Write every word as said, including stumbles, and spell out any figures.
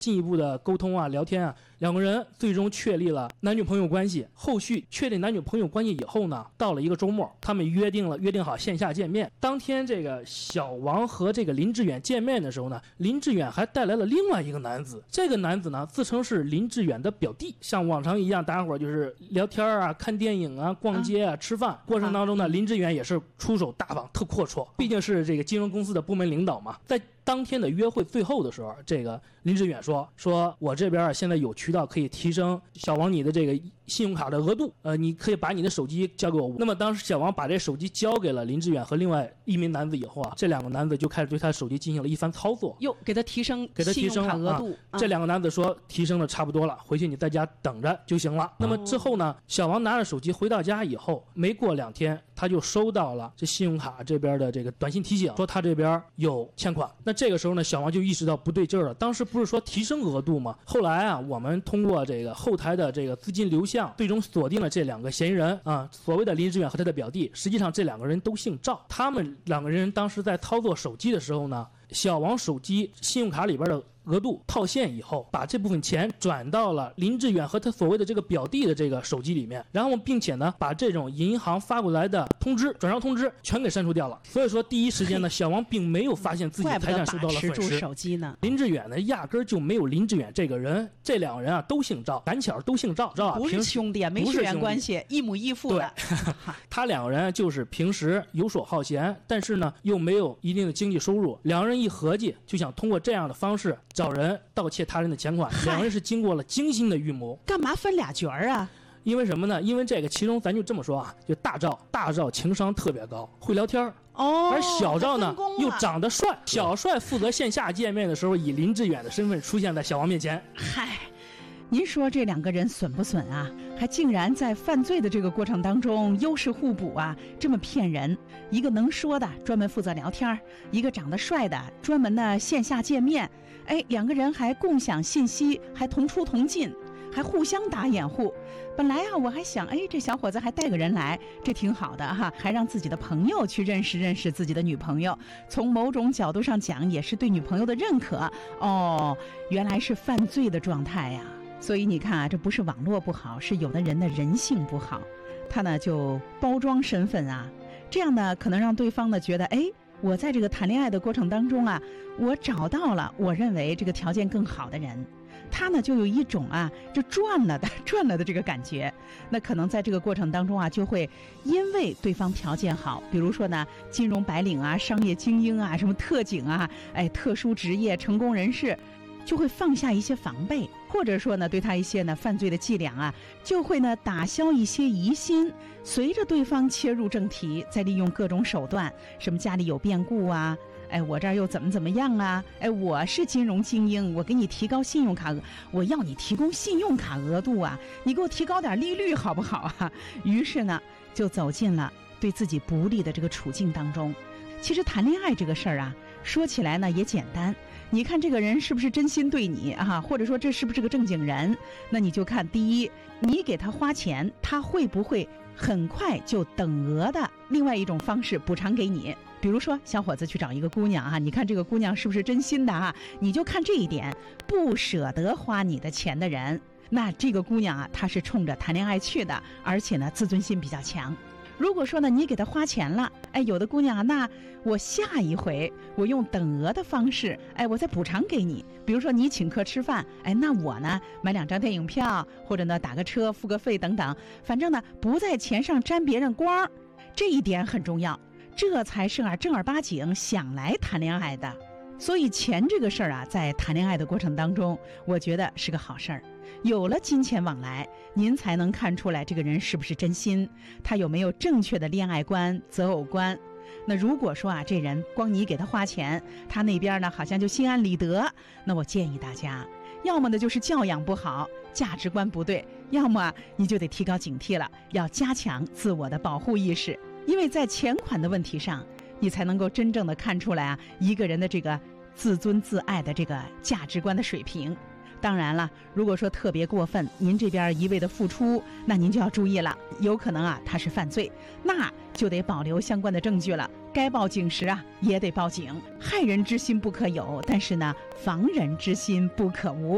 进一步的沟通啊、聊天啊，两个人最终确立了男女朋友关系。后续确定男女朋友关系以后呢，到了一个周末，他们约定了约定好线下见面。当天这个小王和这个林志远见面的时候呢，林志远还带来了另外一个男子。这个男子呢，自称是林志远的表弟。像往常一样，大家伙就是聊天啊、看电影啊、逛街啊、啊吃饭过程当中呢，林志远也是出手大方、特阔绰，毕竟是这个金融公司的部门领导嘛。在当天的约会最后的时候，这个林志远说说我这边现在有渠道可以提升小王你的这个信用卡的额度，呃，你可以把你的手机交给我。那么当时小王把这手机交给了林志远和另外一名男子以后啊，这两个男子就开始对他的手机进行了一番操作， 又给他提升给他提升信用卡额度、 啊。这两个男子说提升的差不多了，回去你在家等着就行了。哦、那么之后呢，小王拿着手机回到家以后，没过两天他就收到了这信用卡这边的这个短信提醒，说他这边有欠款。那这个时候呢，小王就意识到不对劲儿了。当时不是说提升额度吗？后来啊，我们通过这个后台的这个资金流向，最终锁定了这两个嫌疑人啊，所谓的林志远和他的表弟，实际上这两个人都姓赵。他们两个人当时在操作手机的时候呢，小王手机信用卡里边的额度套现以后，把这部分钱转到了林志远和他所谓的这个表弟的这个手机里面，然后并且呢，把这种银行发过来的通知、转账通知全给删除掉了。所以说，第一时间呢，小王并没有发现自己财产受到了损失。 手机呢， 林志远呢，压根儿就没有林志远这个人。这两个人啊，都姓赵，赶巧都姓赵，赵啊， 不是兄弟，没血缘关系，一母一父的。 他两个人就是平时游手好闲，但是呢，又没有一定的经济收入。两个人一合计，就想通过这样的方式找人盗窃他人的钱款。两个人是经过了精心的预谋。 干嘛分俩角儿啊？ 因为什么呢？因为这个其中咱就这么说啊，就大赵，大赵情商特别高，会聊天哦。 而小赵呢又长得帅，小帅负责线下见面的时候，以林志远的身份出现在小王面前。 嗨。您说这两个人损不损啊？还竟然在犯罪的这个过程当中优势互补啊，这么骗人。一个能说的专门负责聊天，一个长得帅的专门的线下见面。哎，两个人还共享信息，还同出同进，还互相打掩护。本来啊，我还想，哎，这小伙子还带个人来，这挺好的哈，还让自己的朋友去认识认识自己的女朋友。从某种角度上讲，也是对女朋友的认可。哦，原来是犯罪的状态呀。所以你看啊，这不是网络不好，是有的人的人性不好。他呢就包装身份啊，这样呢可能让对方呢觉得，哎，我在这个谈恋爱的过程当中啊，我找到了我认为这个条件更好的人，他呢就有一种啊就赚了的赚了的这个感觉。那可能在这个过程当中啊，就会因为对方条件好，比如说呢金融白领啊、商业精英啊、什么特警啊、哎特殊职业成功人士，就会放下一些防备，或者说呢对他一些呢犯罪的伎俩啊，就会呢打消一些疑心，随着对方切入正题，再利用各种手段，什么家里有变故啊，哎我这儿又怎么怎么样啊，哎我是金融精英，我给你提高信用卡额，我要你提供信用卡额度啊，你给我提高点利率好不好啊？于是呢就走进了对自己不利的这个处境当中。其实谈恋爱这个事儿啊，说起来呢也简单，你看这个人是不是真心对你啊，或者说这是不是个正经人，那你就看第一，你给他花钱，他会不会很快就等额的另外一种方式补偿给你。比如说小伙子去找一个姑娘啊，你看这个姑娘是不是真心的啊，你就看这一点，不舍得花你的钱的人，那这个姑娘啊她是冲着谈恋爱去的，而且呢自尊心比较强。如果说呢你给她花钱了，哎有的姑娘啊，那我下一回我用等额的方式，哎我再补偿给你，比如说你请客吃饭，哎那我呢买两张电影票，或者呢打个车付个费等等，反正呢不在钱上沾别人光，这一点很重要，这才是啊正儿八经想来谈恋爱的。所以钱这个事儿啊，在谈恋爱的过程当中，我觉得是个好事儿。有了金钱往来，您才能看出来这个人是不是真心，他有没有正确的恋爱观、择偶观。那如果说啊，这人光你给他花钱，他那边呢好像就心安理得，那我建议大家，要么呢就是教养不好，价值观不对，要么你就得提高警惕了，要加强自我的保护意识。因为在钱款的问题上，你才能够真正的看出来啊一个人的这个自尊自爱的这个价值观的水平。当然了，如果说特别过分，您这边一味的付出，那您就要注意了，有可能啊他是犯罪，那就得保留相关的证据了，该报警时啊也得报警。害人之心不可有，但是呢防人之心不可无。